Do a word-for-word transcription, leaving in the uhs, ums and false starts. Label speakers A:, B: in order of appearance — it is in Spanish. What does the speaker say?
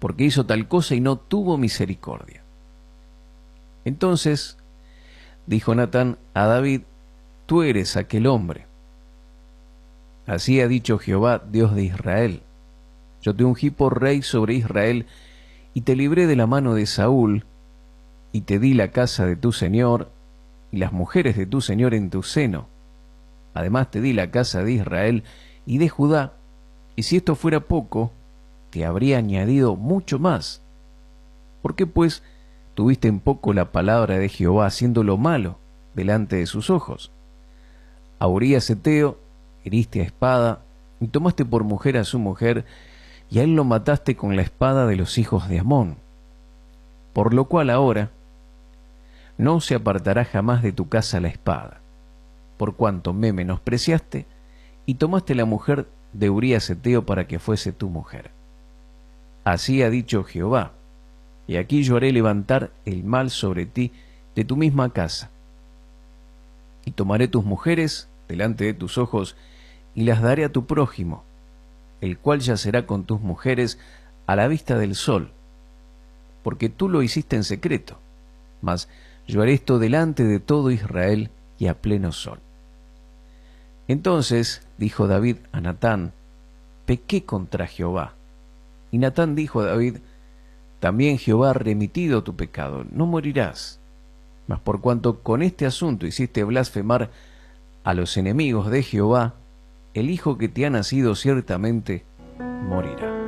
A: porque hizo tal cosa y no tuvo misericordia. Entonces dijo Natán a David: tú eres aquel hombre. Así ha dicho Jehová, Dios de Israel: yo te ungí por rey sobre Israel, y te libré de la mano de Saúl, y te di la casa de tu señor, y las mujeres de tu señor en tu seno. Además te di la casa de Israel y de Judá, y si esto fuera poco, te habría añadido mucho más. ¿Por qué, pues, tuviste en poco la palabra de Jehová, haciendo lo malo delante de sus ojos? A Urías Heteo heriste a espada, y tomaste por mujer a su mujer, y a él lo mataste con la espada de los hijos de Amón. Por lo cual ahora no se apartará jamás de tu casa la espada, por cuanto me menospreciaste, y tomaste la mujer de Urías Heteo para que fuese tu mujer. Así ha dicho Jehová: y aquí yo haré levantar el mal sobre ti de tu misma casa, y tomaré tus mujeres delante de tus ojos, y las daré a tu prójimo, el cual yacerá con tus mujeres a la vista del sol, porque tú lo hiciste en secreto, mas yo haré esto delante de todo Israel y a pleno sol. Entonces dijo David a Natán: pequé contra Jehová. Y Natán dijo a David: también Jehová ha remitido tu pecado, no morirás. Mas por cuanto con este asunto hiciste blasfemar a los enemigos de Jehová, el hijo que te ha nacido ciertamente morirá.